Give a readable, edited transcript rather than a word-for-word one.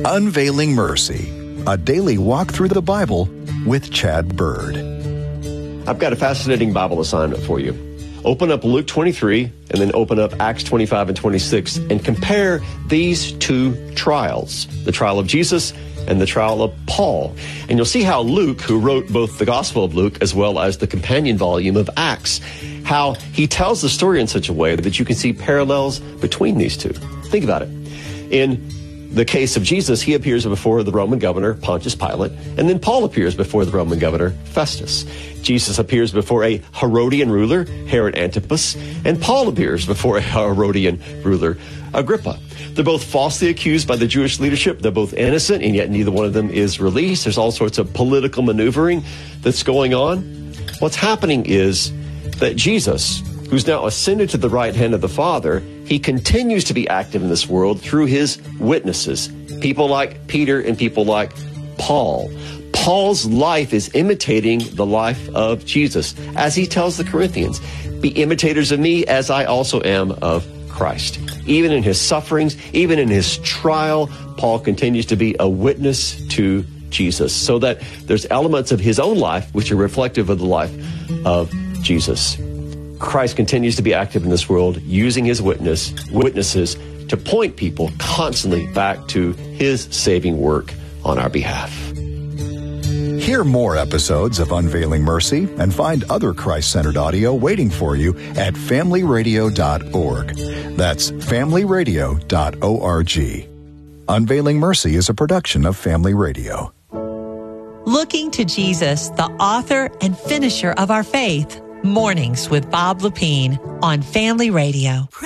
Unveiling Mercy, a daily walk through the Bible with Chad Bird. I've got a fascinating Bible assignment for you. Open up Luke 23 and then open up Acts 25 and 26 and compare these two trials, the trial of Jesus and the trial of Paul. And you'll see how Luke, who wrote both the Gospel of Luke as well as the companion volume of Acts, how he tells the story in such a way that you can see parallels between these two. Think about it. In the case of Jesus, he appears before the Roman governor, Pontius Pilate, and then Paul appears before the Roman governor, Festus. Jesus appears before a Herodian ruler, Herod Antipas, and Paul appears before a Herodian ruler, Agrippa. They're both falsely accused by the Jewish leadership. They're both innocent, and yet neither one of them is released. There's all sorts of political maneuvering that's going on. What's happening is that Jesus, who's now ascended to the right hand of the Father, he continues to be active in this world through his witnesses, people like Peter and people like Paul. Paul's life is imitating the life of Jesus. As he tells the Corinthians, be imitators of me as I also am of Christ. Even in his sufferings, even in his trial, Paul continues to be a witness to Jesus, so that there's elements of his own life which are reflective of the life of Jesus. Christ continues to be active in this world, using his witnesses to point people constantly back to his saving work on our behalf. Hear more episodes of Unveiling Mercy and find other Christ-centered audio waiting for you at familyradio.org. That's familyradio.org. Unveiling Mercy is a production of Family Radio. Looking to Jesus, the author and finisher of our faith. Mornings with Bob Lepine on Family Radio.